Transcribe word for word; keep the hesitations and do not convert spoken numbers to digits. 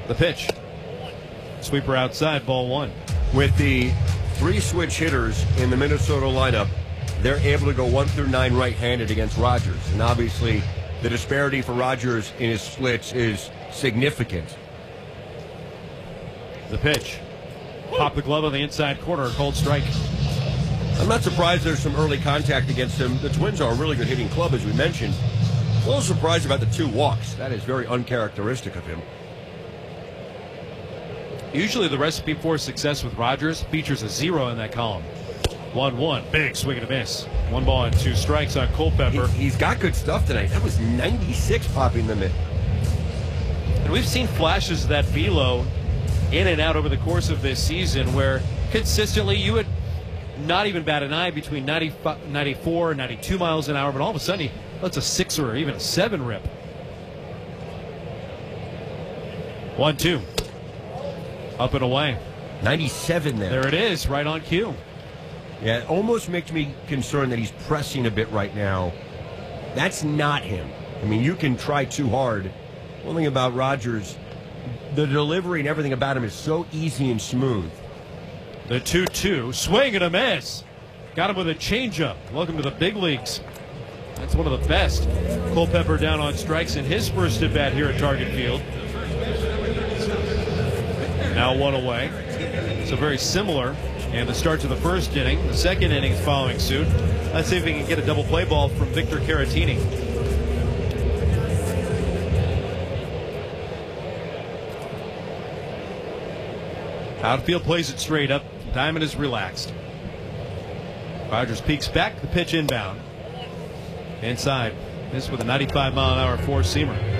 The pitch. Sweeper outside, ball one. With the three switch hitters in the Minnesota lineup, they're able to go one through nine right-handed against Rogers. And obviously, the disparity for Rogers in his splits is significant. The pitch. Pop the glove on the inside corner, cold strike. I'm not surprised there's some early contact against him. The Twins are a really good hitting club, as we mentioned. A little surprised about the two walks. That is very uncharacteristic of him. Usually the recipe for success with Rogers features a zero in that column. one one, big swing and a miss. One ball and two strikes on Culpepper. He, he's got good stuff tonight. That was ninety-six popping them in. And we've seen flashes of that velo in and out over the course of this season where consistently you would not even bat an eye between ninety-five, ninety-four, ninety-two miles an hour, but all of a sudden he lets a six or even a seven rip. one two. Up and away. ninety-seven there. There it is, right on cue. Yeah, it almost makes me concerned that he's pressing a bit right now. That's not him. I mean, you can try too hard. One thing about Rogers, the delivery and everything about him is so easy and smooth. The two two, swing and a miss. Got him with a changeup. Welcome to the big leagues. That's one of the best. Culpepper down on strikes in his first at bat here at Target Field. Now one away. So very similar. And the start to the first inning. The second inning is following suit. Let's see if we can get a double play ball from Victor Caratini. Outfield plays it straight up. Diamond is relaxed. Rogers peeks back. The pitch inbound. Inside. This with a ninety-five mile an hour four-seamer.